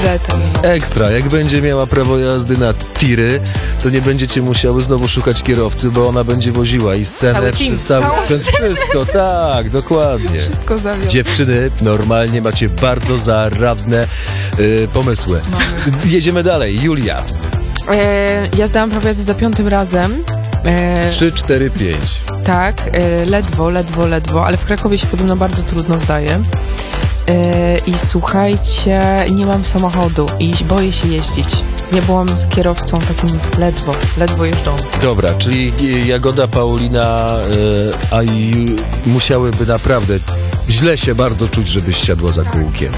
biletem. Ekstra, jak będzie miała prawo jazdy na tiry, to nie będziecie musiały znowu szukać kierowcy, bo ona będzie woziła i scenę, cały sprzęt, wszystko, tak, dokładnie. Wszystko zawiodło. Dziewczyny, normalnie macie bardzo zaradne pomysły. Jedziemy dalej, Julia. Ja zdałam prawo jazdy za 5. razem. 3, 4, 5. Tak, ledwo, ale w Krakowie się podobno bardzo trudno zdaje. I słuchajcie, nie mam samochodu i boję się jeździć. Ja byłam z kierowcą takim ledwo jeżdżącym. Dobra, czyli Jagoda, Paulina, musiałyby naprawdę źle się bardzo czuć, żebyś siadła za kółkiem.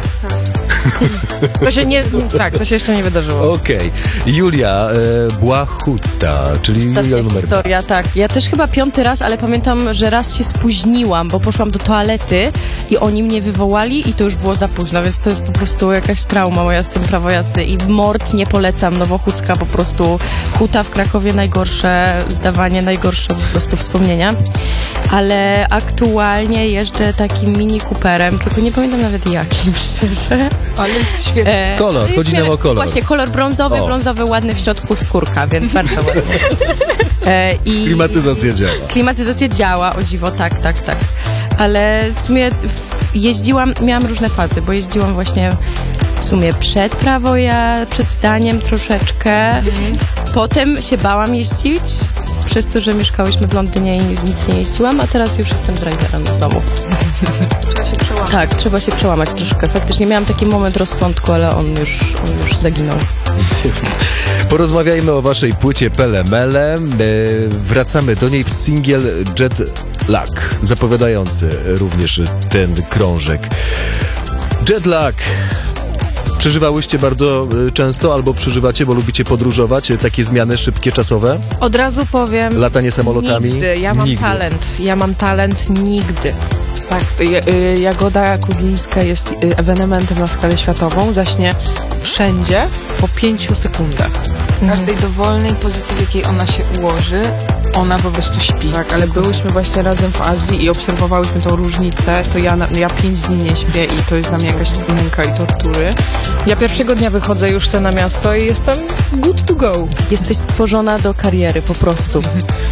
To się jeszcze nie wydarzyło. Okej. Julia, Błachuta, czyli Ostatnia numer historia, tak. Ja też chyba 5. raz, ale pamiętam, że raz się spóźniłam, bo poszłam do toalety i oni mnie wywołali i to już było za późno, więc to jest po prostu jakaś trauma moja z tym prawo jazdy. I Mord nie polecam, Nowochódzka po prostu, Huta w Krakowie najgorsze, zdawanie najgorsze po prostu wspomnienia. Ale aktualnie jeżdżę takim Mini Cooperem, tylko nie pamiętam nawet jakim, szczerze. Ale jest świetny. Kolor, chodzi nam o kolor. Właśnie, kolor brązowy, ładny w środku skórka, więc bardzo ładny. Klimatyzacja działa. Klimatyzacja działa, o dziwo, tak. Ale w sumie miałam różne fazy, bo jeździłam właśnie w sumie przed zdaniem troszeczkę. Potem się bałam jeździć, przez to, że mieszkałyśmy w Londynie i nic nie jeździłam, a teraz już jestem driverem z domu. Trzeba się przełamać. Tak, trzeba się przełamać troszkę. Faktycznie miałam taki moment rozsądku, ale on już zaginął. Porozmawiajmy o waszej płycie Pele Mele. Wracamy do niej. Singiel Jet Lag, zapowiadający również ten krążek. Jet Lag. Przeżywałyście bardzo często, albo przeżywacie, bo lubicie podróżować, takie zmiany szybkie, czasowe? Od razu powiem... Latanie samolotami? Nigdy. Ja mam talent nigdy. Tak, Jagoda Kudlińska jest ewenementem na skalę światową, zaśnie wszędzie po 5 sekundach. W każdej dowolnej pozycji, w jakiej ona się ułoży, ona po prostu śpi. Tak, ale byłyśmy właśnie razem w Azji i obserwowałyśmy tą różnicę, to ja 5 dni nie śpię i to jest dla mnie jakaś męka i tortury. Ja pierwszego dnia wychodzę już na miasto i jestem good to go. Jesteś stworzona do kariery po prostu.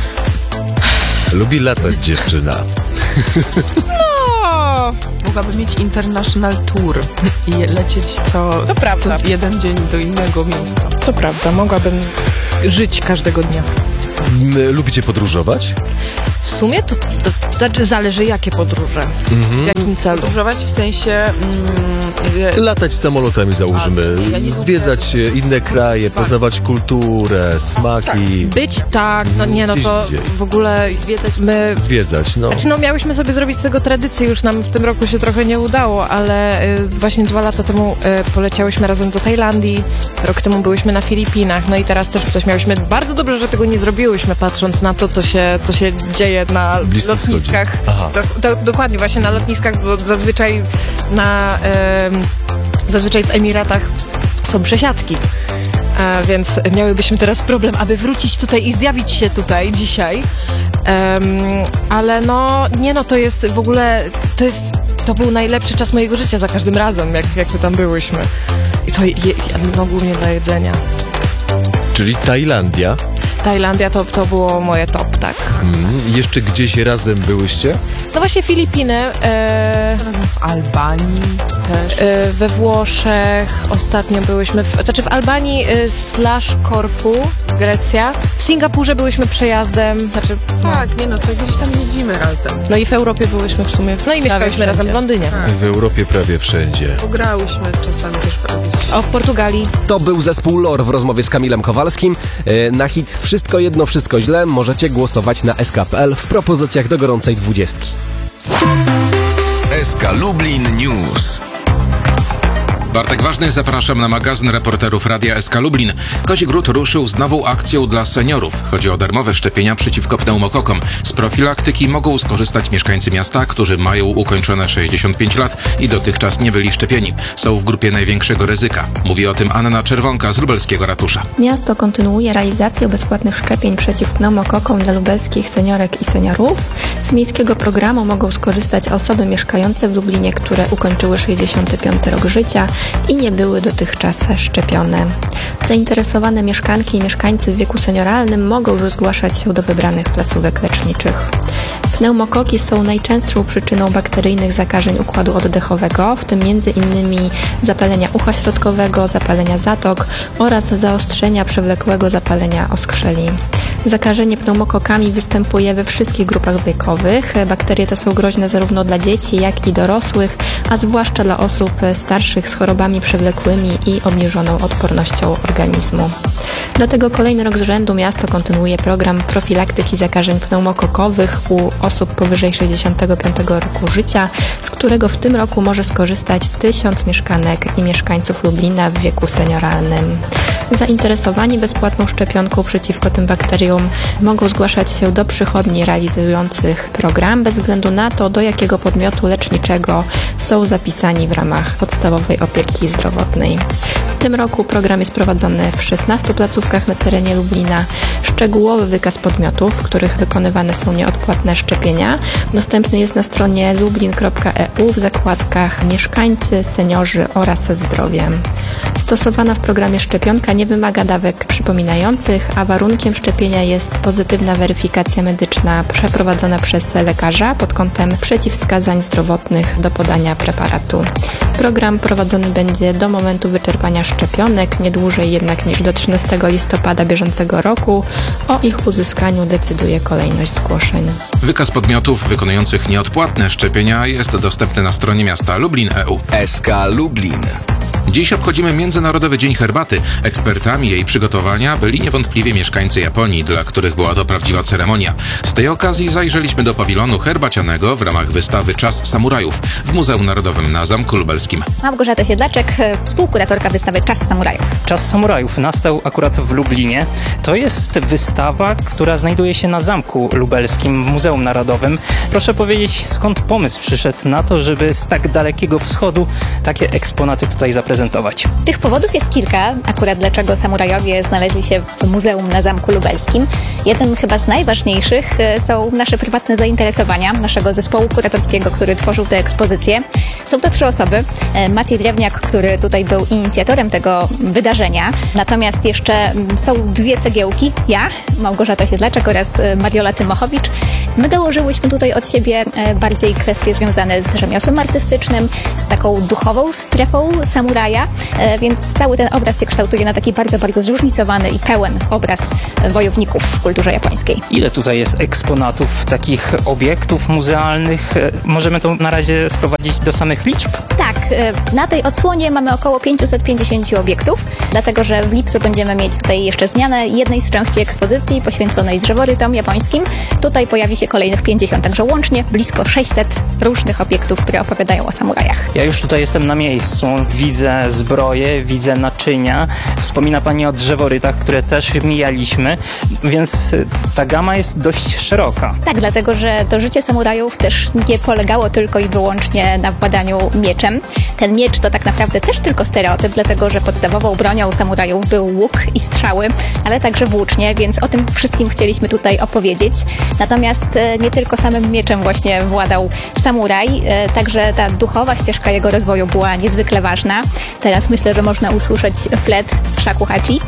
Lubi latać dziewczyna. Mogłaby mieć international tour i lecieć co jeden dzień do innego miejsca. To prawda, mogłabym żyć każdego dnia. Lubicie podróżować? W sumie to znaczy zależy jakie podróże, w jakim celu. Podróżować w sensie... Latać samolotami, załóżmy, zwiedzać inne kraje, poznawać kulturę, smaki. Być, tak, to w ogóle Zwiedzać, Znaczy, miałyśmy sobie zrobić z tego tradycję, już nam w tym roku się trochę nie udało, ale właśnie 2 lata temu poleciałyśmy razem do Tajlandii, rok temu byłyśmy na Filipinach, i teraz też coś miałyśmy. Bardzo dobrze, że tego nie zrobiłyśmy, patrząc na to, co się dzieje na lotniskach. Dokładnie, właśnie na lotniskach, bo zazwyczaj w Emiratach są przesiadki. Więc miałybyśmy teraz problem, aby wrócić tutaj i zjawić się tutaj dzisiaj. Ale to był najlepszy czas mojego życia za każdym razem, jak my tam byłyśmy. I to głównie dla jedzenia. Czyli Tajlandia? Tajlandia to było moje top, tak. Jeszcze gdzieś razem byłyście? No właśnie Filipiny. W Albanii też. We Włoszech ostatnio byłyśmy, w Albanii / Korfu, Grecja. W Singapurze byłyśmy przejazdem. To gdzieś tam jeździmy razem. No i w Europie byłyśmy w sumie. No i mieszkałyśmy razem w Londynie. W Europie prawie wszędzie. Pograłyśmy czasami też gdzieś. W Portugalii. To był zespół Lore w rozmowie z Kamilem Kowalskim. Na hit Wszystko jedno, wszystko źle możecie głosować na SK.pl w propozycjach do gorącej 20. SK Lublin News. Bartek Ważny, zapraszam na magazyn reporterów Radia SK Lublin. Kozigród ruszył z nową akcją dla seniorów. Chodzi o darmowe szczepienia przeciwko pneumokokom. Z profilaktyki mogą skorzystać mieszkańcy miasta, którzy mają ukończone 65 lat i dotychczas nie byli szczepieni. Są w grupie największego ryzyka. Mówi o tym Anna Czerwonka z lubelskiego ratusza. Miasto kontynuuje realizację bezpłatnych szczepień przeciw pneumokokom dla lubelskich seniorek i seniorów. Z miejskiego programu mogą skorzystać osoby mieszkające w Lublinie, które ukończyły 65 rok życia, i nie były dotychczas szczepione. Zainteresowane mieszkanki i mieszkańcy w wieku senioralnym mogą już zgłaszać się do wybranych placówek leczniczych. Pneumokoki są najczęstszą przyczyną bakteryjnych zakażeń układu oddechowego, w tym m.in. zapalenia ucha środkowego, zapalenia zatok oraz zaostrzenia przewlekłego zapalenia oskrzeli. Zakażenie pneumokokami występuje we wszystkich grupach wiekowych. Bakterie te są groźne zarówno dla dzieci, jak i dorosłych, a zwłaszcza dla osób starszych z chorobami przewlekłymi i obniżoną odpornością organizmu. Dlatego kolejny rok z rzędu miasto kontynuuje program profilaktyki zakażeń pneumokokowych u osób powyżej 65 roku życia, z którego w tym roku może skorzystać 1000 mieszkanek i mieszkańców Lublina w wieku senioralnym. Zainteresowani bezpłatną szczepionką przeciwko tym bakteriom mogą zgłaszać się do przychodni realizujących program, bez względu na to, do jakiego podmiotu leczniczego są zapisani w ramach podstawowej opieki zdrowotnej. W tym roku program jest prowadzony w 16 placówkach na terenie Lublina. Szczegółowy wykaz podmiotów, w których wykonywane są nieodpłatne szczepienia, dostępny jest na stronie lublin.eu w zakładkach mieszkańcy, seniorzy oraz zdrowie. Stosowana w programie szczepionka nie wymaga dawek przypominających, a warunkiem szczepienia jest pozytywna weryfikacja medyczna przeprowadzona przez lekarza pod kątem przeciwwskazań zdrowotnych do podania preparatu. Program prowadzony będzie do momentu wyczerpania szczepionek, nie dłużej jednak niż do 13 listopada bieżącego roku. O ich uzyskaniu decyduje kolejność zgłoszeń. Wykaz podmiotów wykonujących nieodpłatne szczepienia jest dostępny na stronie miasta Lublin.eu. SK Lublin. Dziś obchodzimy Międzynarodowy Dzień Herbaty. Ekspertami jej przygotowania byli niewątpliwie mieszkańcy Japonii, dla których była to prawdziwa ceremonia. Z tej okazji zajrzeliśmy do pawilonu herbacianego w ramach wystawy Czas Samurajów w Muzeum Narodowym na Zamku Lubelskim. Małgorzata Siedlaczek, współkuratorka wystawy Czas Samurajów. Czas Samurajów nastał akurat w Lublinie. To jest wystawa, która znajduje się na Zamku Lubelskim w Muzeum Narodowym. Proszę powiedzieć, skąd pomysł przyszedł na to, żeby z tak dalekiego wschodu takie eksponaty tutaj zaprezentować? Tych powodów jest kilka, akurat dlaczego samurajowie znaleźli się w Muzeum na Zamku Lubelskim. Jednym chyba z najważniejszych są nasze prywatne zainteresowania naszego zespołu kuratorskiego, który tworzył tę ekspozycję. Są to 3 osoby. Maciej Drewniak, który tutaj był inicjatorem tego wydarzenia. Natomiast jeszcze są 2 cegiełki. Ja, Małgorzata Siedlaczek oraz Mariola Tymochowicz. My dołożyłyśmy tutaj od siebie bardziej kwestie związane z rzemiosłem artystycznym, z taką duchową strefą samuraja, więc cały ten obraz się kształtuje na taki bardzo, bardzo zróżnicowany i pełen obraz wojowników w kulturze japońskiej. Ile tutaj jest eksponatów, takich obiektów muzealnych? Możemy to na razie sprowadzić do samych liczb? Tak, na tej odsłonie mamy około 550 obiektów, dlatego że w lipcu będziemy mieć tutaj jeszcze zmianę jednej z części ekspozycji poświęconej drzeworytom japońskim. Tutaj pojawi się kolejnych 50, także łącznie blisko 600 różnych obiektów, które opowiadają o samurajach. Ja już tutaj jestem na miejscu, widzę zbroje, widzę naczynia. Wspomina Pani o drzeworytach, które też mijaliśmy, więc ta gama jest dość szeroka. Tak, dlatego że to życie samurajów też nie polegało tylko i wyłącznie na władaniu mieczem. Ten miecz to tak naprawdę też tylko stereotyp, dlatego że podstawową bronią samurajów był łuk i strzały, ale także włócznie, więc o tym wszystkim chcieliśmy tutaj opowiedzieć. Natomiast nie tylko samym mieczem właśnie władał samuraj, także ta duchowa ścieżka jego rozwoju była niezwykle ważna. Teraz myślę, że można usłyszeć flet z shakuhachi,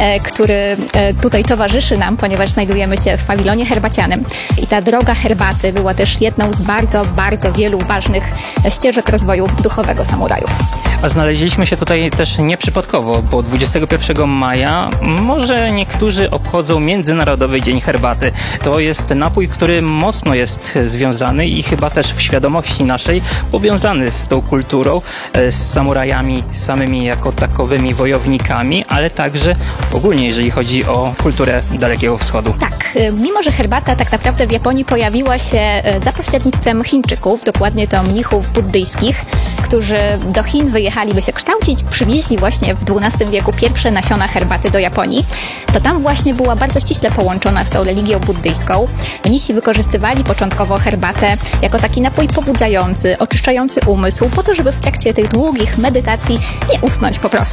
który tutaj towarzyszy nam, ponieważ znajdujemy się w pawilonie herbacianym. I ta droga herbaty była też jedną z bardzo, bardzo wielu ważnych ścieżek rozwoju duchowego samurajów. A znaleźliśmy się tutaj też nieprzypadkowo, bo 21 maja może niektórzy obchodzą Międzynarodowy Dzień Herbaty. To jest napój, który mocno jest związany i chyba też w świadomości naszej powiązany z tą kulturą, z samurajami samymi jako takowymi wojownikami, ale także ogólnie, jeżeli chodzi o kulturę Dalekiego Wschodu. Tak, mimo że herbata tak naprawdę w Japonii pojawiła się za pośrednictwem Chińczyków, dokładnie to mnichów buddyjskich, którzy do Chin wyjechali, by się kształcić, przywieźli właśnie w XII wieku pierwsze nasiona herbaty do Japonii, to tam właśnie była bardzo ściśle połączona z tą religią buddyjską. Mnisi wykorzystywali początkowo herbatę jako taki napój pobudzający, oczyszczający umysł, po to, żeby w trakcie tych długich medytacji nie usnąć po prostu.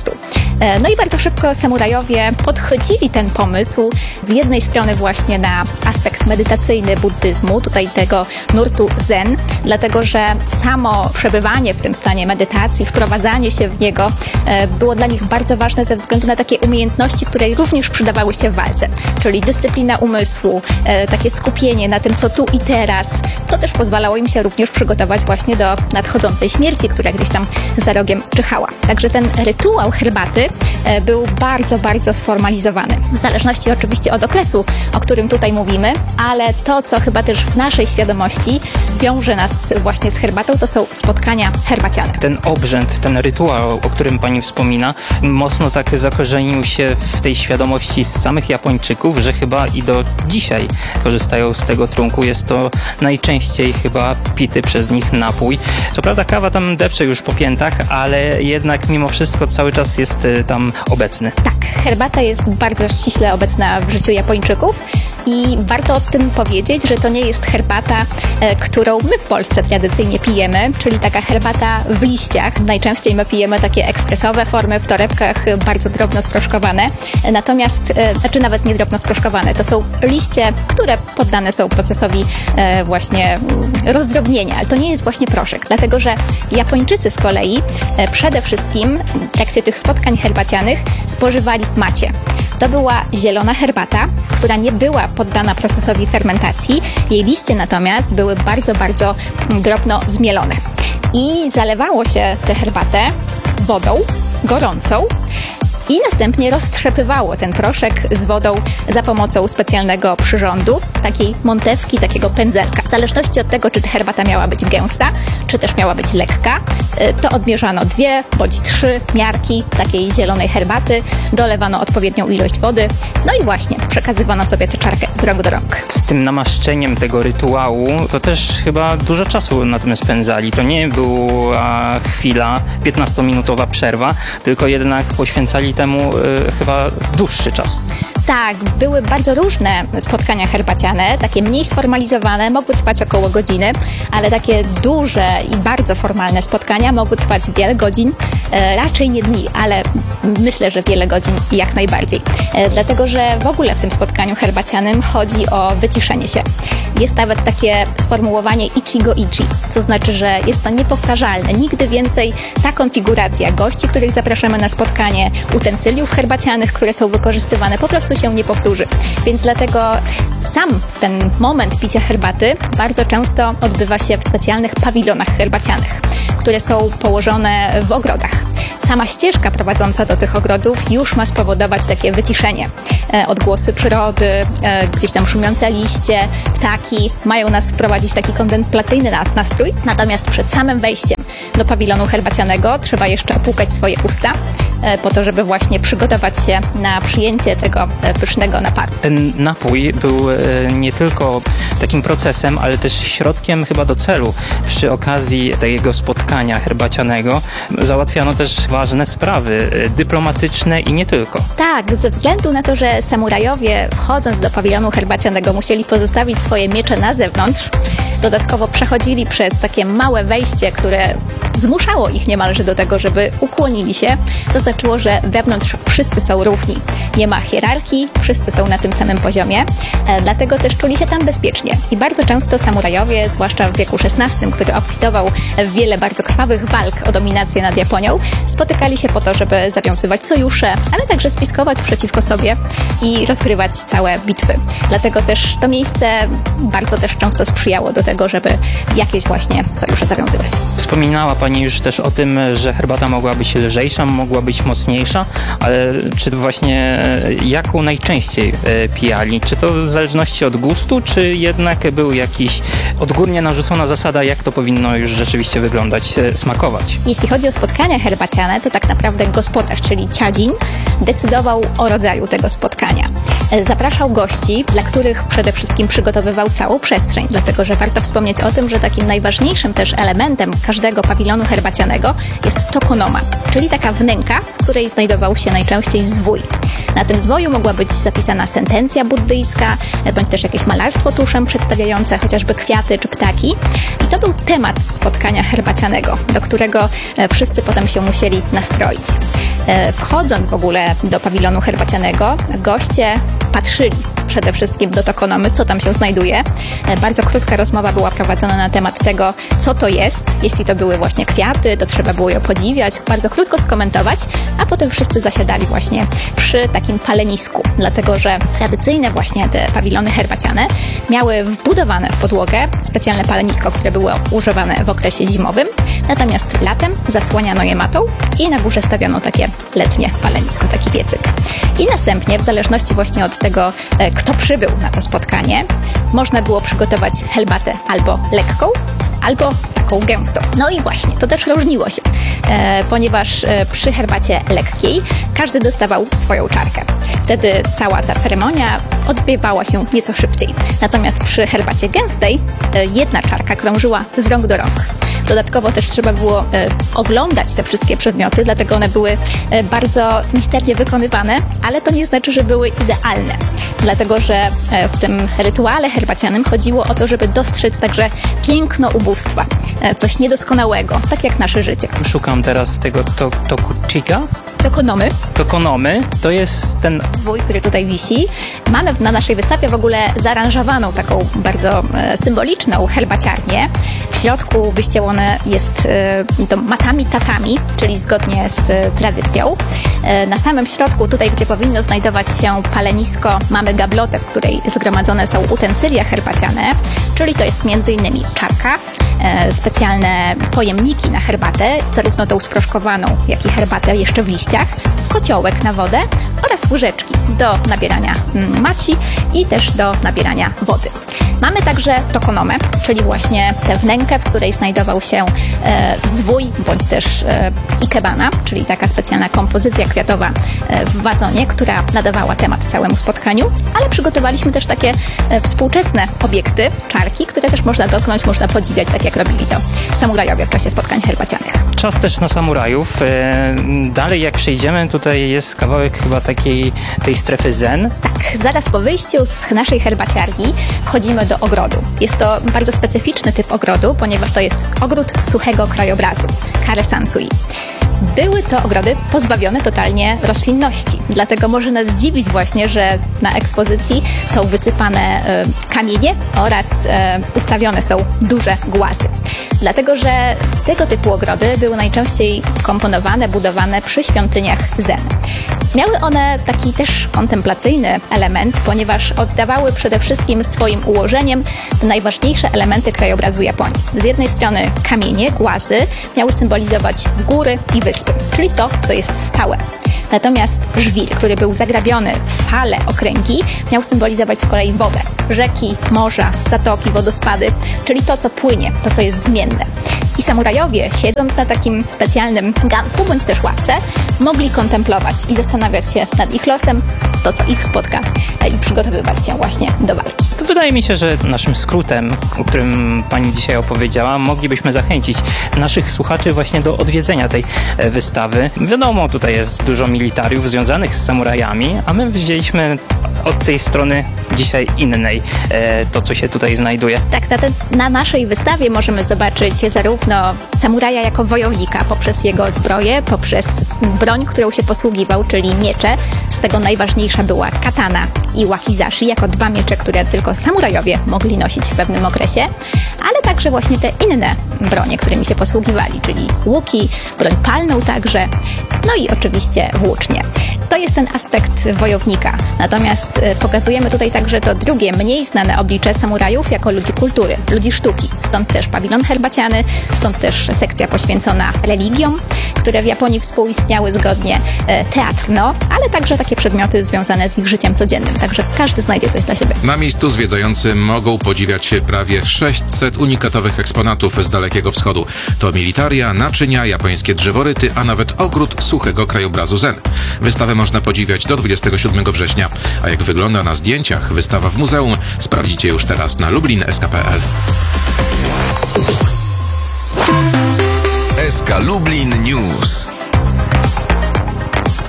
No i bardzo szybko samurajowie podchodzili ten pomysł z jednej strony właśnie na aspekt medytacyjny buddyzmu, tutaj tego nurtu zen, dlatego że samo przebywanie w tym stanie medytacji, wprowadzanie się w niego było dla nich bardzo ważne ze względu na takie umiejętności, które również przydawały się w walce, czyli dyscyplina umysłu, takie skupienie na tym, co tu i teraz, co też pozwalało im się również przygotować właśnie do nadchodzącej śmierci, która gdzieś tam za rogiem czyhała. Także ten rytuał herbaty był bardzo, bardzo sformalizowany. W zależności oczywiście od okresu, o którym tutaj mówimy, ale to, co chyba też w naszej świadomości wiąże nas właśnie z herbatą, to są spotkania herbaciane. Ten obrzęd, ten rytuał, o którym pani wspomina, mocno tak zakorzenił się w tej świadomości z samych Japończyków, że chyba i do dzisiaj korzystają z tego trunku. Jest to najczęściej chyba pity przez nich napój. Co prawda kawa tam depcze już po piętach, ale jednak mimo wszystko cały czas jest tam obecny. Tak, herbata jest bardzo ściśle obecna w życiu Japończyków i warto o tym powiedzieć, że to nie jest herbata, którą my w Polsce tradycyjnie pijemy, czyli taka herbata w liściach. Najczęściej my pijemy takie ekspresowe formy w torebkach, bardzo drobno sproszkowane, natomiast, znaczy nawet nie drobno sproszkowane, to są liście, które poddane są procesowi właśnie rozdrobnienia, ale to nie jest właśnie proszek, dlatego że Japończycy z kolei przede wszystkim w trakcie tych spotkań herbacianych spożywali macie. To była zielona herbata, która nie była poddana procesowi fermentacji. Jej liście natomiast były bardzo, bardzo drobno zmielone. I zalewało się tę herbatę wodą gorącą i następnie roztrzepywało ten proszek z wodą za pomocą specjalnego przyrządu, takiej montewki, takiego pędzelka. W zależności od tego, czy ta herbata miała być gęsta, czy też miała być lekka, to odmierzano 2 bądź 3 miarki takiej zielonej herbaty, dolewano odpowiednią ilość wody, no i właśnie przekazywano sobie tę czarkę z rogu do rąk. Z tym namaszczeniem tego rytuału to też chyba dużo czasu na tym spędzali. To nie była chwila, 15-minutowa przerwa, tylko jednak poświęcali temu chyba dłuższy czas. Tak, były bardzo różne spotkania herbaciane, takie mniej sformalizowane, mogły trwać około godziny, ale takie duże i bardzo formalne spotkania mogły trwać wiele godzin, raczej nie dni, ale myślę, że wiele godzin jak najbardziej. Dlatego, że w ogóle w tym spotkaniu herbacianym chodzi o wyciszenie się. Jest nawet takie sformułowanie ichigo ichi, co znaczy, że jest to niepowtarzalne. Nigdy więcej ta konfiguracja gości, których zapraszamy na spotkanie, utensyliów herbacianych, które są wykorzystywane, po prostu się nie powtórzy. Więc dlatego sam ten moment picia herbaty bardzo często odbywa się w specjalnych pawilonach herbacianych, które są położone w ogrodach. Sama ścieżka prowadząca do tych ogrodów już ma spowodować takie wyciszenie. Odgłosy przyrody, gdzieś tam szumiące liście, ptaki mają nas wprowadzić w taki kontemplacyjny nastrój. Natomiast przed samym wejściem do pawilonu herbacianego trzeba jeszcze opłukać swoje usta po to, żeby właśnie przygotować się na przyjęcie tego pysznego naparu. Ten napój był nie tylko takim procesem, ale też środkiem chyba do celu. Przy okazji tego spotkania herbacianego załatwiano też ważne sprawy dyplomatyczne i nie tylko. Tak, ze względu na to, że samurajowie wchodząc do pawilonu herbacianego musieli pozostawić swoje miecze na zewnątrz, dodatkowo przechodzili przez takie małe wejście, które zmuszało ich niemalże do tego, żeby ukłonili się, to znaczyło, że wewnątrz wszyscy są równi. Nie ma hierarchii, wszyscy są na tym samym poziomie, dlatego też czuli się tam bezpiecznie. I bardzo często samurajowie, zwłaszcza w wieku XVI, który obfitował w wiele bardzo krwawych walk o dominację nad Japonią, spotykali się po to, żeby zawiązywać sojusze, ale także spiskować przeciwko sobie i rozgrywać całe bitwy. Dlatego też to miejsce bardzo też często sprzyjało do tego, żeby jakieś właśnie sojusze zawiązywać. Wspominała Pani już też o tym, że herbata mogła być lżejsza, mogła być mocniejsza, ale czy właśnie jaką najczęściej pijali? Czy to w zależności od gustu, czy jednak był jakiś odgórnie narzucona zasada, jak to powinno już rzeczywiście wyglądać, smakować? Jeśli chodzi o spotkania herbaciane, to tak naprawdę gospodarz, czyli ciadzin, decydował o rodzaju tego spotkania. Zapraszał gości, dla których przede wszystkim przygotowywał całą przestrzeń, dlatego że warto wspomnieć o tym, że takim najważniejszym też elementem każdego pawilonu herbacianego jest tokonoma, czyli taka wnęka, w której znajdował się najczęściej zwój. Na tym zwoju mogła być zapisana sentencja buddyjska, bądź też jakieś malarstwo tuszem przedstawiające chociażby kwiaty czy ptaki. I to był temat spotkania herbacianego, do którego wszyscy potem się musieli nastroić. Wchodząc w ogóle do pawilonu herbacianego, goście patrzyli przede wszystkim do tokonomy, co tam się znajduje. Bardzo krótka rozmowa była prowadzona na temat tego, co to jest. Jeśli to były właśnie kwiaty, to trzeba było je podziwiać, bardzo krótko skomentować, a potem wszyscy zasiadali właśnie przy takim palenisku, dlatego że tradycyjne właśnie te pawilony herbaciane miały wbudowane w podłogę specjalne palenisko, które było używane w okresie zimowym, natomiast latem zasłaniano je matą i na górze stawiano takie letnie palenisko, taki piecyk. I następnie, w zależności właśnie od tego, kto przybył na to spotkanie, można było przygotować herbatę albo lekką, albo taką gęstą. No i właśnie, to też różniło się, ponieważ przy herbacie lekkiej każdy dostawał swoją czarkę. Wtedy cała ta ceremonia odbywała się nieco szybciej. Natomiast przy herbacie gęstej jedna czarka krążyła z rąk do rąk. Dodatkowo też trzeba było oglądać te wszystkie przedmioty, dlatego one były bardzo misternie wykonywane, ale to nie znaczy, że były idealne. Dlatego, że w tym rytuale herbacianym chodziło o to, żeby dostrzec także piękno ubóstwa, coś niedoskonałego, tak jak nasze życie. Szukam teraz tego tokuchika. Tokonomy. To jest ten Zwój, który tutaj wisi. Mamy na naszej wystawie w ogóle zaaranżowaną taką bardzo symboliczną herbaciarnię. W środku wyścielone jest to matami tatami, czyli zgodnie z tradycją. Na samym środku, tutaj gdzie powinno znajdować się palenisko, mamy gablotę, w której zgromadzone są utensylia herbaciane, czyli to jest m.in. czarka, specjalne pojemniki na herbatę, zarówno tą sproszkowaną, jak i herbatę jeszcze w liściach, kociołek na wodę oraz łyżeczki do nabierania maci i też do nabierania wody. Mamy także tokonomę, czyli właśnie tę wnękę, w której znajdował się zwój, bądź też ikebana, czyli taka specjalna kompozycja kwiatowa w wazonie, która nadawała temat całemu spotkaniu, ale przygotowaliśmy też takie współczesne obiekty, czarki, które też można dotknąć, można podziwiać, tak jak robili to samurajowie w czasie spotkań herbacianych. Czas też na samurajów. Dalej jak przejdziemy, tutaj jest kawałek chyba tej strefy zen. Tak, zaraz po wyjściu z naszej herbaciarni wchodzimy do ogrodu. Jest to bardzo specyficzny typ ogrodu, ponieważ to jest ogród suchego krajobrazu, Kare Sansui. Były to ogrody pozbawione totalnie roślinności. Dlatego może nas zdziwić właśnie, że na ekspozycji są wysypane kamienie oraz ustawione są duże głazy. Dlatego, że tego typu ogrody były najczęściej komponowane, budowane przy świątyniach zen. Miały one taki też kontemplacyjny element, ponieważ oddawały przede wszystkim swoim ułożeniem najważniejsze elementy krajobrazu Japonii. Z jednej strony kamienie, głazy miały symbolizować góry i wyspy, czyli to, co jest stałe. Natomiast żwir, który był zagrabiony w fale, okręgi, miał symbolizować z kolei wodę. Rzeki, morza, zatoki, wodospady, czyli to, co płynie, to, co jest zmienne. I samurajowie, siedząc na takim specjalnym ganku, bądź też ławce, mogli kontemplować i zastanawiać się nad ich losem, to, co ich spotka i przygotowywać się właśnie do walki. To wydaje mi się, że naszym skrótem, o którym pani dzisiaj opowiedziała, moglibyśmy zachęcić naszych słuchaczy właśnie do odwiedzenia tej wystawy. Wiadomo, tutaj jest dużo militariów związanych z samurajami, a my wzięliśmy od tej strony dzisiaj innej to, co się tutaj znajduje. Tak, na naszej wystawie możemy zobaczyć zarówno samuraja jako wojownika poprzez jego zbroję, poprzez broń, którą się posługiwał, czyli miecze. Z tego najważniejsza była katana i wakizashi, jako dwa miecze, które tylko samurajowie mogli nosić w pewnym okresie, ale także właśnie te inne bronie, którymi się posługiwali, czyli łuki, broń palną także, no i oczywiście włócznie. To jest ten aspekt wojownika. Natomiast pokazujemy tutaj także to drugie, mniej znane oblicze samurajów jako ludzi kultury, ludzi sztuki. Stąd też pawilon herbaciany, stąd też sekcja poświęcona religiom, które w Japonii współistniały zgodnie, teatr, ale także takie przedmioty związane z ich życiem codziennym. Także każdy znajdzie coś dla siebie. Na miejscu zwiedzający mogą podziwiać prawie 600 unikatowych eksponatów z Dalekiego Wschodu. To militaria, naczynia, japońskie drzeworyty, a nawet ogród suchego krajobrazu zen. Wystawę można podziwiać do 27 września. A jak wygląda na zdjęciach wystawa w muzeum, sprawdzicie już teraz na lublin.sk.pl. SK Lublin News.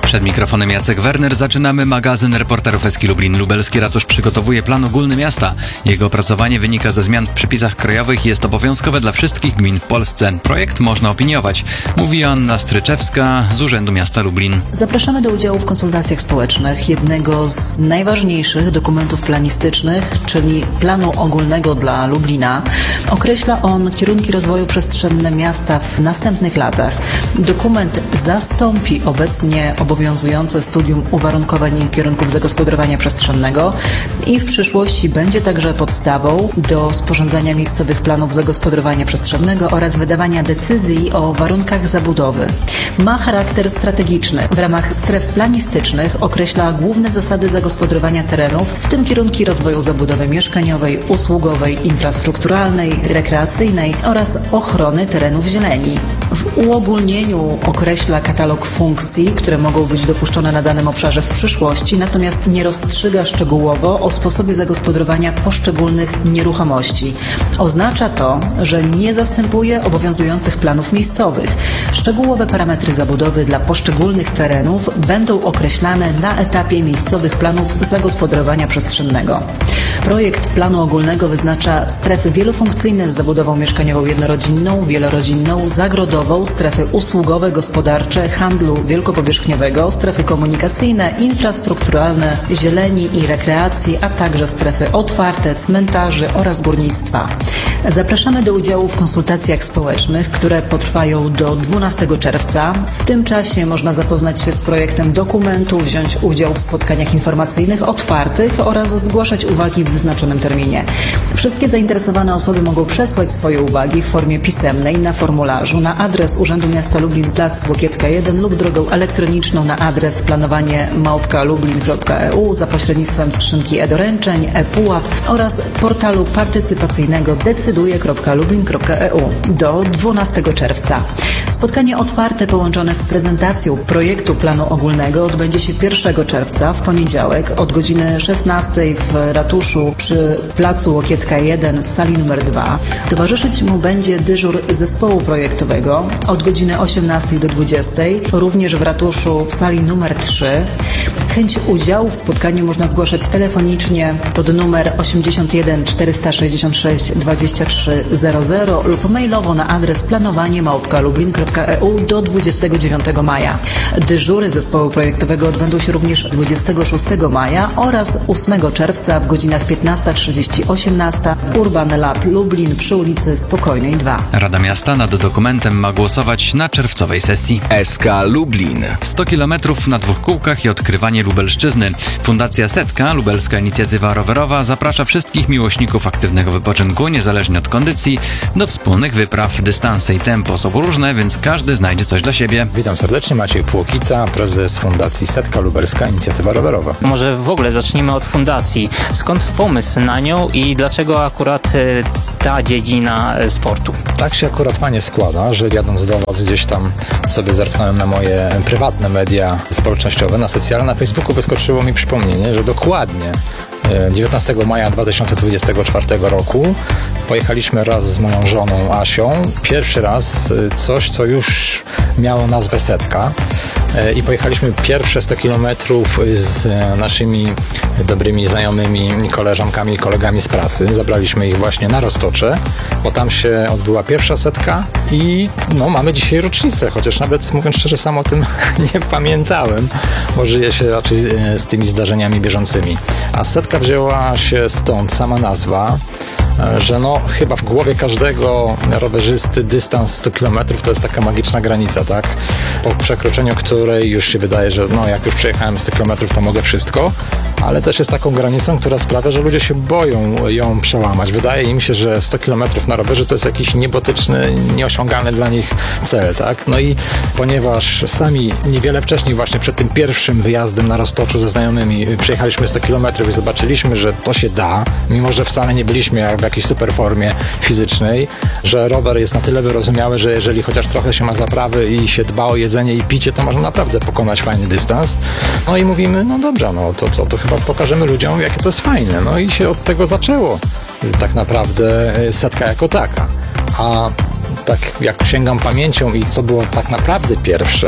Przed mikrofonem Jacek Werner. Zaczynamy magazyn reporterów Eski Lublin. Lubelski ratusz przygotowuje plan ogólny miasta. Jego opracowanie wynika ze zmian w przepisach krajowych i jest obowiązkowe dla wszystkich gmin w Polsce. Projekt można opiniować, mówi Anna Stryczewska z Urzędu Miasta Lublin. Zapraszamy do udziału w konsultacjach społecznych jednego z najważniejszych dokumentów planistycznych, czyli planu ogólnego dla Lublina. Określa on kierunki rozwoju przestrzenne miasta w następnych latach. Dokument zastąpi obecnie obowiązujące studium uwarunkowań i kierunków zagospodarowania przestrzennego i w przyszłości będzie także podstawą do sporządzania miejscowych planów zagospodarowania przestrzennego oraz wydawania decyzji o warunkach zabudowy. Ma charakter strategiczny. W ramach stref planistycznych określa główne zasady zagospodarowania terenów, w tym kierunki rozwoju zabudowy mieszkaniowej, usługowej, infrastrukturalnej, rekreacyjnej oraz ochrony terenów zieleni. W uogólnieniu określa katalog funkcji, które mogą być dopuszczone na danym obszarze w przyszłości, natomiast nie rozstrzyga szczegółowo o sposobie zagospodarowania poszczególnych nieruchomości. Oznacza to, że nie zastępuje obowiązujących planów miejscowych. Szczegółowe parametry zabudowy dla poszczególnych terenów będą określane na etapie miejscowych planów zagospodarowania przestrzennego. Projekt planu ogólnego wyznacza strefy wielofunkcyjne z zabudową mieszkaniową jednorodzinną, wielorodzinną, zagrodową, strefy usługowe, gospodarcze, handlu wielkopowierzchniowego, strefy komunikacyjne, infrastrukturalne, zieleni i rekreacji, a także strefy otwarte, cmentarzy oraz górnictwa. Zapraszamy do udziału w konsultacjach społecznych, które potrwają do 12 czerwca. W tym czasie można zapoznać się z projektem dokumentu, wziąć udział w spotkaniach informacyjnych otwartych oraz zgłaszać uwagi w wyznaczonym terminie. Wszystkie zainteresowane osoby mogą przesłać swoje uwagi w formie pisemnej na formularzu na adres Urzędu Miasta Lublin, plac Łokietka 1 lub drogą elektroniczną na adres planowanie@lublin.eu za pośrednictwem skrzynki e-doręczeń, e-pułap oraz portalu partycypacyjnego decyduje.lublin.eu do 12 czerwca. Spotkanie otwarte połączone z prezentacją projektu planu ogólnego odbędzie się 1 czerwca w poniedziałek od godziny 16 w ratuszu przy placu Łokietka 1 w sali numer 2. Towarzyszyć mu będzie dyżur zespołu projektowego od godziny 18 do 20, również w ratuszu w sali numer 3. Chęć udziału w spotkaniu można zgłaszać telefonicznie pod numer 81 466 2300 lub mailowo na adres planowanie@lublin.eu do 29 maja. Dyżury zespołu projektowego odbędą się również 26 maja oraz 8 czerwca w godzinach 15:30-18 w Urban Lab Lublin przy ulicy Spokojnej 2. Rada Miasta nad dokumentem ma głosować na czerwcowej sesji. SK Lublin. 100 km na 2 kółkach i odkrywanie Lubelszczyzny. Fundacja Setka, lubelska inicjatywa rowerowa, zaprasza wszystkich miłośników aktywnego wypoczynku, niezależnie od kondycji, do wspólnych wypraw. Dystanse i tempo są różne, więc każdy znajdzie coś dla siebie. Witam serdecznie, Maciej Płokita, prezes Fundacji Setka, lubelska inicjatywa rowerowa. Może w ogóle zacznijmy od fundacji. Skąd pomysł na nią i dlaczego akurat ta dziedzina sportu? Tak się akurat fajnie składa, że jadąc do Was gdzieś tam sobie zerknąłem na moje prywatne media społecznościowe, na socjale, na Facebooku wyskoczyło mi przypomnienie, że dokładnie 19 maja 2024 roku pojechaliśmy raz z moją żoną Asią. Pierwszy raz coś, co już miało nazwę Setka. I pojechaliśmy pierwsze 100 kilometrów z naszymi dobrymi znajomymi, koleżankami i kolegami z pracy. Zabraliśmy ich właśnie na Roztocze, bo tam się odbyła pierwsza setka i no, mamy dzisiaj rocznicę, chociaż nawet mówiąc szczerze sam o tym nie pamiętałem, bo żyję się raczej z tymi zdarzeniami bieżącymi. A setka wzięła się stąd, sama nazwa, że no chyba w głowie każdego rowerzysty dystans 100 km to jest taka magiczna granica, tak? Po przekroczeniu której już się wydaje, że no jak już przejechałem 100 km to mogę wszystko, ale też jest taką granicą, która sprawia, że ludzie się boją ją przełamać. Wydaje im się, że 100 km na rowerze to jest jakiś niebotyczny, nieosiągalny dla nich cel, tak? No i ponieważ sami niewiele wcześniej właśnie przed tym pierwszym wyjazdem na Roztoczu ze znajomymi przejechaliśmy 100 km i zobaczyliśmy, że to się da, mimo że wcale nie byliśmy w jakiejś super formie fizycznej, że rower jest na tyle wyrozumiały, że jeżeli chociaż trochę się ma zaprawy i się dba o jedzenie i picie, to można naprawdę pokonać fajny dystans. No i mówimy, no dobrze, no to co, to chyba pokażemy ludziom, jakie to jest fajne. No i się od tego zaczęło tak naprawdę setka jako taka. A tak jak sięgam pamięcią i co było tak naprawdę pierwsze,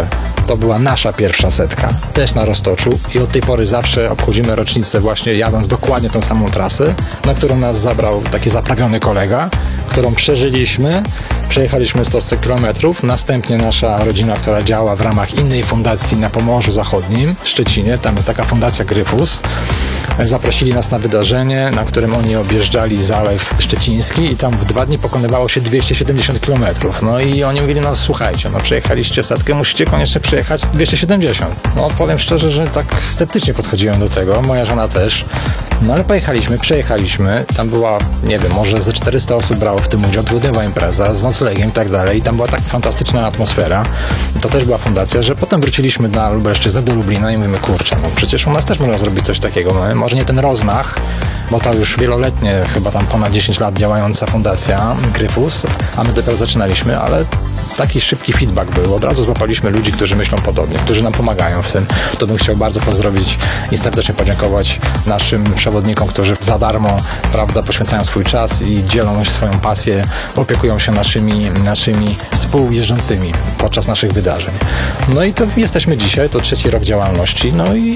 to była nasza pierwsza setka, też na Roztoczu i od tej pory zawsze obchodzimy rocznicę właśnie jadąc dokładnie tą samą trasę, na którą nas zabrał taki zaprawiony kolega, którą przeżyliśmy. Przejechaliśmy 100 kilometrów, następnie nasza rodzina, która działa w ramach innej fundacji na Pomorzu Zachodnim w Szczecinie, tam jest taka fundacja Gryfus, zaprosili nas na wydarzenie, na którym oni objeżdżali Zalew Szczeciński i tam w 2 dni pokonywało się 270 kilometrów. No i oni mówili, no słuchajcie, no przejechaliście setkę, musicie koniecznie przejechać 270. No powiem szczerze, że tak sceptycznie podchodziłem do tego, moja żona też. No ale przejechaliśmy, tam była, nie wiem, może ze 400 osób brało w tym udział, dwudniowa impreza z noclegiem i tak dalej i tam była tak fantastyczna atmosfera, to też była fundacja, że potem wróciliśmy na Lubelszczyznę, do Lublina i mówimy, kurczę, no przecież u nas też można zrobić coś takiego, no, może nie ten rozmach, bo to już wieloletnie, chyba tam ponad 10 lat działająca fundacja Gryfus, a my dopiero zaczynaliśmy, ale taki szybki feedback był. Od razu złapaliśmy ludzi, którzy myślą podobnie, którzy nam pomagają w tym. To bym chciał bardzo pozdrowić i serdecznie podziękować naszym przewodnikom, którzy za darmo, prawda, poświęcają swój czas i dzielą swoją pasję, opiekują się naszymi współjeżdżącymi podczas naszych wydarzeń. No i to jesteśmy dzisiaj, to 3. rok działalności, no i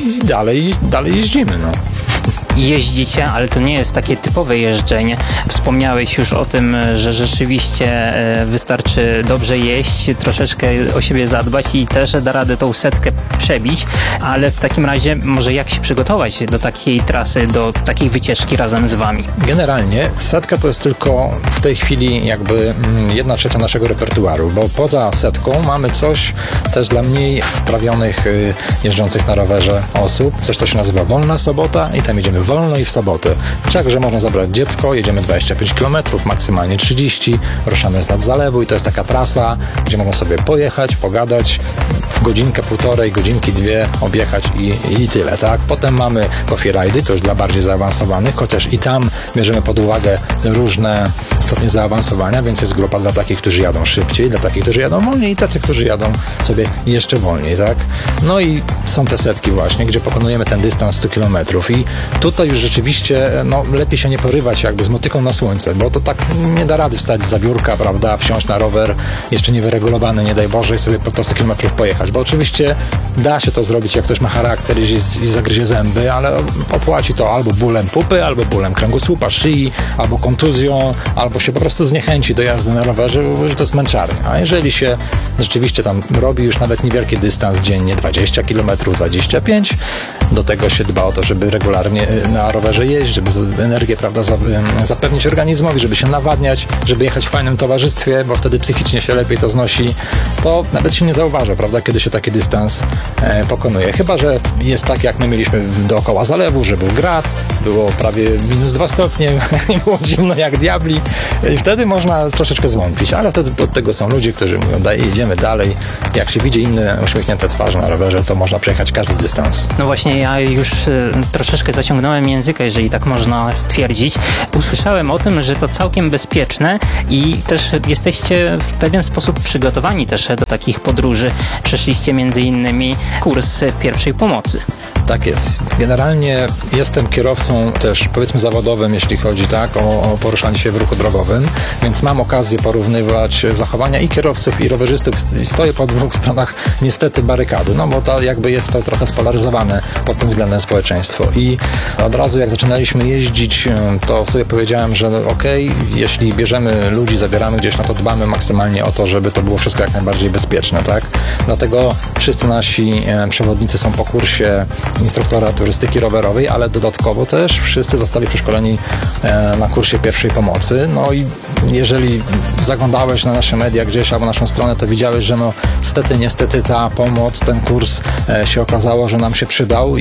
dalej jeździmy, no. Jeździcie, ale to nie jest takie typowe jeżdżenie. Wspomniałeś już o tym, że rzeczywiście wystarczy dobrze jeść, troszeczkę o siebie zadbać i też da radę tą setkę przebić, ale w takim razie może jak się przygotować do takiej trasy, do takiej wycieczki razem z wami? Generalnie setka to jest tylko w tej chwili jakby 1/3 naszego repertuaru, bo poza setką mamy coś też dla mniej wprawionych jeżdżących na rowerze osób, coś co się nazywa Wolna Sobota i tam jedziemy wolno i w sobotę. Także można zabrać dziecko, jedziemy 25 km, maksymalnie 30, ruszamy z nad zalewu i to jest taka trasa, gdzie można sobie pojechać, pogadać, w godzinkę, półtorej, godzinki, 2 objechać i tyle, tak? Potem mamy coffee ride'y, to już dla bardziej zaawansowanych, chociaż i tam bierzemy pod uwagę różne stopnie zaawansowania, więc jest grupa dla takich, którzy jadą szybciej, dla takich, którzy jadą wolniej i tacy, którzy jadą sobie jeszcze wolniej, tak? No i są te setki właśnie, gdzie pokonujemy ten dystans 100 km i tutaj już rzeczywiście lepiej się nie porywać jakby z motyką na słońce, bo to tak nie da rady wstać z biurka, prawda, wsiąść na rower, jeszcze niewyregulowany, nie daj Boże, i sobie po 100 km pojechać, bo oczywiście da się to zrobić, jak ktoś ma charakter i zagryzie zęby, ale opłaci to albo bólem pupy, albo bólem kręgosłupa, szyi, albo kontuzją, albo się po prostu zniechęci do jazdy na rowerze, że to jest męczarnia. A jeżeli się rzeczywiście tam robi już nawet niewielki dystans dziennie, 20 km, 25, do tego się dba o to, żeby regularnie na rowerze jeździć, żeby energię, prawda, zapewnić organizmowi, żeby się nawadniać, żeby jechać w fajnym towarzystwie, bo wtedy psychicznie się lepiej to znosi, to nawet się nie zauważa, prawda, kiedy się taki dystans pokonuje. Chyba że jest tak, jak my mieliśmy dookoła zalewu, że był grad, było prawie -2 stopnie, nie było zimno jak diabli i wtedy można troszeczkę zwątpić, ale wtedy od tego są ludzie, którzy mówią, jedziemy dalej. Jak się widzi inne uśmiechnięte twarze na rowerze, to można przejechać każdy dystans. No właśnie, ja już troszeczkę zaciągnąłem języka, jeżeli tak można stwierdzić. Usłyszałem o tym, że to całkiem bezpieczne i też jesteście w pewien sposób przygotowani też do takich podróży. Przeszliście między innymi kurs pierwszej pomocy. Tak jest. Generalnie jestem kierowcą też, powiedzmy, zawodowym, jeśli chodzi tak o poruszanie się w ruchu drogowym, więc mam okazję porównywać zachowania i kierowców, i rowerzystów i stoję po 2 stronach niestety barykady, no bo to jakby jest to trochę spolaryzowane pod tym względem społeczeństwo. I od razu jak zaczynaliśmy jeździć, to sobie powiedziałem, że jeśli bierzemy ludzi, zabieramy gdzieś, no to dbamy maksymalnie o to, żeby to było wszystko jak najbardziej bezpieczne, tak? Dlatego wszyscy nasi przewodnicy są po kursie instruktora turystyki rowerowej, ale dodatkowo też wszyscy zostali przeszkoleni na kursie pierwszej pomocy. No i jeżeli zaglądałeś na nasze media gdzieś albo naszą stronę, to widziałeś, że niestety ta pomoc, ten kurs się okazało, że nam się przydał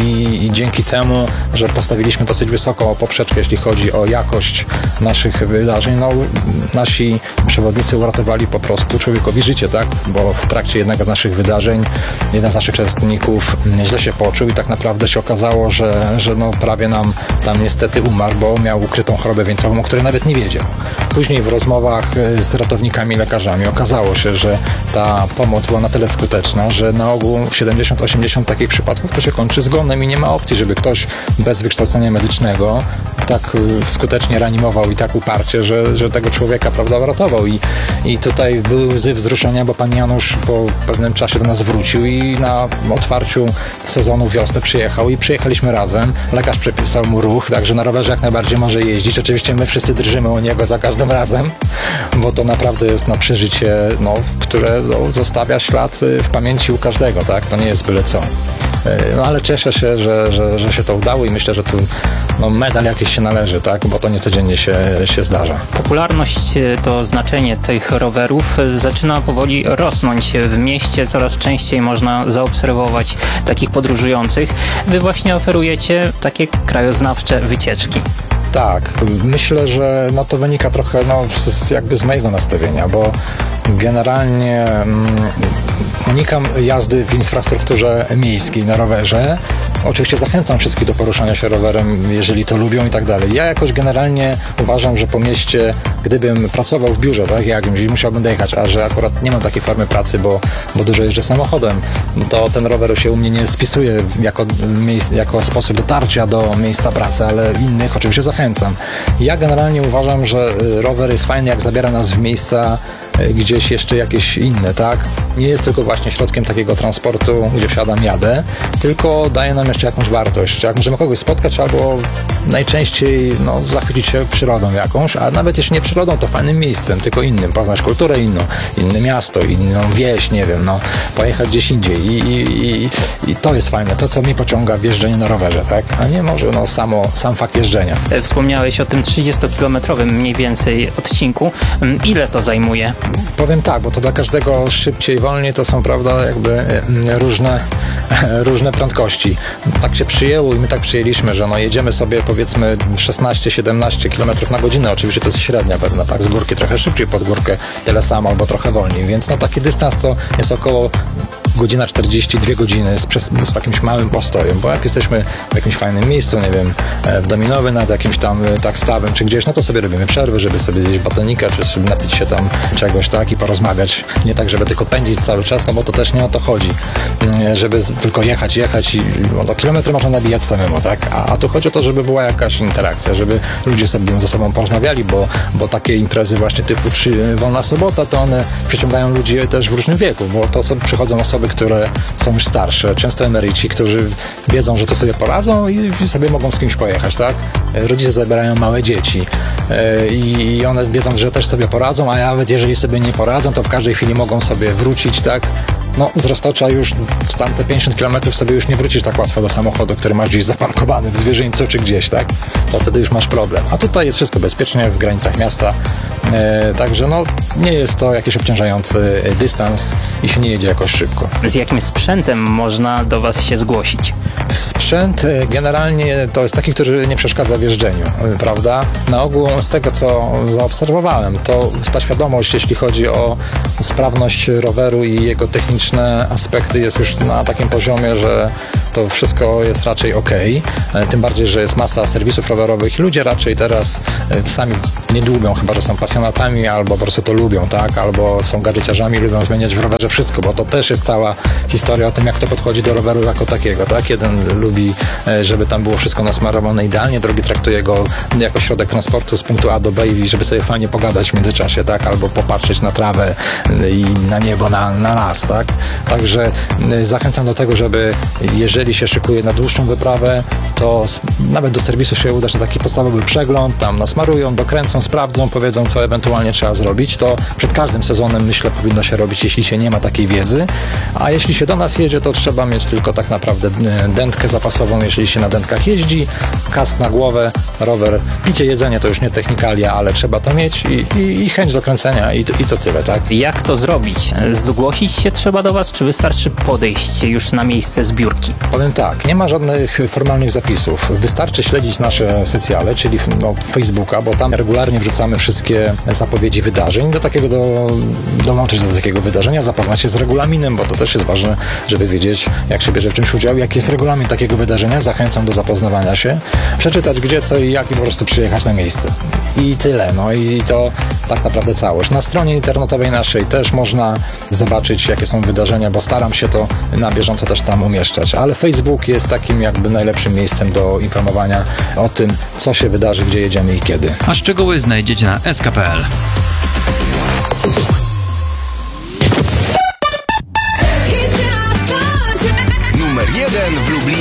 i dzięki temu, że postawiliśmy dosyć wysoką poprzeczkę, jeśli chodzi o jakość naszych wydarzeń, nasi przewodnicy uratowali po prostu człowiekowi życie, tak? Bo w trakcie jednego z naszych wydarzeń jeden z naszych uczestników źle się poczuł i tak naprawdę się okazało, że prawie nam tam niestety umarł, bo miał ukrytą chorobę wieńcową, o której nawet nie wiedział. Później w rozmowach z ratownikami i lekarzami okazało się, że ta pomoc była na tyle skuteczna, że na ogół 70-80 takich przypadków to się kończy zgonem i nie ma opcji, żeby ktoś bez wykształcenia medycznego tak skutecznie reanimował i tak uparcie, że tego człowieka, prawda, uratował. I tutaj były łzy wzruszenia, bo pan Janusz po pewnym czasie do nas wrócił i na otwarciu sezonu wiosny przyjechał i przyjechaliśmy razem. Lekarz przepisał mu ruch, także na rowerze jak najbardziej może jeździć. Oczywiście my wszyscy drżymy o niego za każdym razem, bo to naprawdę jest przeżycie, które zostawia ślad w pamięci u każdego, tak? To nie jest byle co. Ale cieszę się, że się to udało i myślę, że tu medal jakiś się należy, tak? Bo to niecodziennie się zdarza. Popularność, to znaczenie tych rowerów zaczyna powoli rosnąć. W mieście coraz częściej można zaobserwować takich podróżujących. Wy właśnie oferujecie takie krajoznawcze wycieczki. Tak, myślę, że to wynika trochę jakby z mojego nastawienia, bo generalnie unikam jazdy w infrastrukturze miejskiej na rowerze. Oczywiście zachęcam wszystkich do poruszania się rowerem, jeżeli to lubią i tak dalej. Ja jakoś generalnie uważam, że po mieście, gdybym pracował w biurze, tak, jakimś i musiałbym dojechać, a że akurat nie mam takiej formy pracy, bo dużo jeżdżę samochodem, to ten rower się u mnie nie spisuje jako sposób dotarcia do miejsca pracy, ale innych oczywiście zachęcam. Ja generalnie uważam, że rower jest fajny, jak zabiera nas w miejsca gdzieś jeszcze jakieś inne, tak? Nie jest tylko właśnie środkiem takiego transportu, gdzie wsiadam, jadę, tylko daje nam jeszcze jakąś wartość. Jak możemy kogoś spotkać albo najczęściej zachwycić się przyrodą jakąś, a nawet jeśli nie przyrodą, to fajnym miejscem, tylko innym, poznać kulturę inną, inne miasto, inną wieś, nie wiem, pojechać gdzieś indziej i to jest fajne, to co mnie pociąga w jeżdżeniu na rowerze, tak? A nie może sam fakt jeżdżenia. Wspomniałeś o tym 30-kilometrowym mniej więcej odcinku. Ile to zajmuje? Powiem tak, bo to dla każdego szybciej, wolniej to są, prawda, jakby różne prędkości. Tak się przyjęło i my tak przyjęliśmy, że jedziemy sobie powiedzmy 16-17 km na godzinę. Oczywiście to jest średnia pewna, tak, z górki trochę szybciej, pod górkę tyle samo albo trochę wolniej, więc taki dystans to jest około godzina 42 godziny z jakimś małym postojem, bo jak jesteśmy w jakimś fajnym miejscu, nie wiem, w Dominowie nad jakimś tam stawem czy gdzieś, to sobie robimy przerwy, żeby sobie zjeść batonika, czy żeby napić się tam czegoś, tak, i porozmawiać. Nie tak, żeby tylko pędzić cały czas, bo to też nie o to chodzi, żeby tylko jechać i kilometry można nabijać samemu, tak, a tu chodzi o to, żeby była jakaś interakcja, żeby ludzie sobie ze sobą porozmawiali, bo takie imprezy właśnie typu Wolna Sobota, to one przyciągają ludzi też w różnym wieku, bo to przychodzą osoby, które są już starsze, często emeryci, którzy wiedzą, że to sobie poradzą i sobie mogą z kimś pojechać, tak? Rodzice zabierają małe dzieci i one wiedzą, że też sobie poradzą, a nawet jeżeli sobie nie poradzą, to w każdej chwili mogą sobie wrócić, tak? Z Roztocza już tamte 50 km sobie już nie wrócisz tak łatwo do samochodu, który masz gdzieś zaparkowany w Zwierzyńcu czy gdzieś, tak? To wtedy już masz problem. A tutaj jest wszystko bezpiecznie, w granicach miasta, także nie jest to jakiś obciążający dystans i się nie jedzie jakoś szybko. Z jakim sprzętem można do Was się zgłosić? Sprzęt generalnie to jest taki, który nie przeszkadza w jeżdżeniu, prawda? Na ogół z tego, co zaobserwowałem, to ta świadomość, jeśli chodzi o sprawność roweru i jego techniczne aspekty, jest już na takim poziomie, że to wszystko jest raczej okej. Tym bardziej, że jest masa serwisów rowerowych i ludzie raczej teraz sami nie lubią, chyba że są pasjonatami, albo po prostu to lubią, tak? Albo są gadżeciarzami, lubią zmieniać w rowerze wszystko, bo to też jest cała historia o tym, jak to podchodzi do roweru jako takiego, tak? Jeden lubi, żeby tam było wszystko nasmarowane idealnie, drugi traktuje go jako środek transportu z punktu A do B i żeby sobie fajnie pogadać w międzyczasie, tak? Albo popatrzeć na trawę i na niebo, na las, tak? Także zachęcam do tego, żeby jeżeli się szykuje na dłuższą wyprawę, to nawet do serwisu się uda, że taki podstawowy przegląd, tam nasmarują, dokręcą, sprawdzą, powiedzą, co ewentualnie trzeba zrobić. To przed każdym sezonem, myślę, powinno się robić, jeśli się nie ma takiej wiedzy. A jeśli się do nas jedzie, to trzeba mieć tylko tak naprawdę dętkę zapasową, jeśli się na dętkach jeździ, kask na głowę, rower, picie, jedzenie to już nie technikalia, ale trzeba to mieć i chęć do kręcenia i to tyle, tak? Jak to zrobić? Zgłosić się trzeba do Was, czy wystarczy podejść już na miejsce zbiórki? Powiem tak, nie ma żadnych formalnych zapisów. Wystarczy śledzić nasze socjale, czyli Facebooka, bo tam regularnie wrzucamy wszystkie zapowiedzi wydarzeń. Dołączyć do takiego wydarzenia, zapoznać się z regulaminem, bo to też jest ważne, żeby wiedzieć, jak się bierze w czymś udział, jaki jest regulamin takiego wydarzenia. Zachęcam do zapoznawania się, przeczytać gdzie, co i jak i po prostu przyjechać na miejsce. I tyle, i to tak naprawdę całość. Na stronie internetowej naszej też można zobaczyć, jakie są wydarzenia, bo staram się to na bieżąco też tam umieszczać, ale Facebook jest takim jakby najlepszym miejscem do informowania o tym, co się wydarzy, gdzie jedziemy i kiedy. A szczegóły znajdziecie na sk.pl. Numer 1 w Lublinie.